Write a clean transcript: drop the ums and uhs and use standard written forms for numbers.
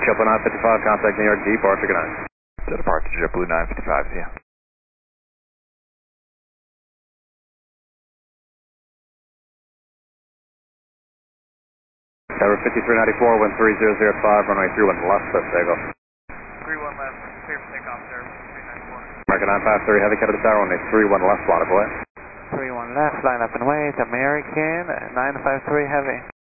JetBlue 955, contact New York, departure, good night. To departure JetBlue 955, see ya. Tower 5394, wind 3005, runway 31 left, set takeoff. 31 left, clear for takeoff, sir, 5394. American 953, heavy cut of the tower, runway 31 left, line up away. 31 left, line up and wait, American 953 heavy.